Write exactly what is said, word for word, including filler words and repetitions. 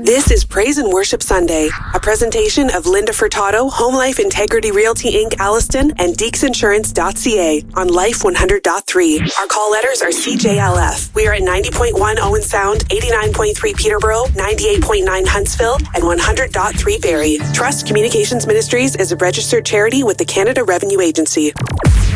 This is Praise and Worship Sunday, a presentation of Linda Furtado, Home Life Integrity Realty Incorporated. Alliston, and Deeks Insurance dot c a on Life one hundred point three. Our call letters are C J L F. We are at ninety point one Owen Sound, eighty-nine point three Peterborough, ninety-eight point nine Huntsville, and one hundred point three Barrie. Trust Communications Ministries is a registered charity with the Canada Revenue Agency.